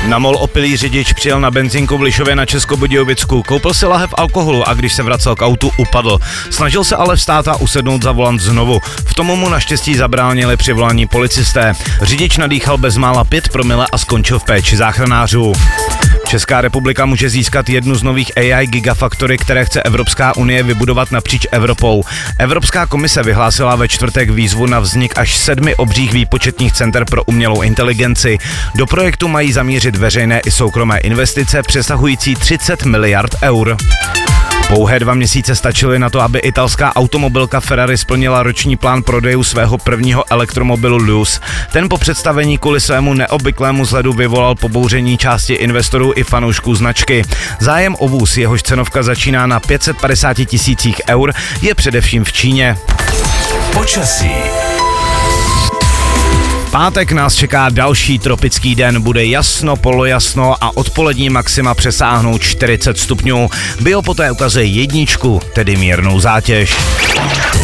Na mol opilý řidič přijel na benzínku v Lišově na Českobudějovicku, koupil si lahev alkoholu a když se vracel k autu, upadl. Snažil se ale vstát a usednout za volant znovu. V tomu mu naštěstí zabránili při volání policisté. Řidič nadýchal bezmála 5 promile a skončil v péči záchranářů. Česká republika může získat jednu z nových AI gigafactory, které chce Evropská unie vybudovat napříč Evropou. Evropská komise vyhlásila ve čtvrtek výzvu na vznik až 7 obřích výpočetních center pro umělou inteligenci. Do projektu mají zamířit veřejné i soukromé investice přesahující 30 miliard eur. Pouhé 2 měsíce stačily na to, aby italská automobilka Ferrari splnila roční plán prodejů svého prvního elektromobilu Luce. Ten po představení kvůli svému neobvyklému vzhledu vyvolal pobouření části investorů i fanoušků značky. Zájem o vůz, jehož cenovka začíná na 550 000 eur, je především v Číně. Počasí. Pátek nás čeká další tropický den, bude jasno, polojasno a odpolední maxima přesáhnou 40 stupňů. Bio poté ukazuje 1, tedy mírnou zátěž.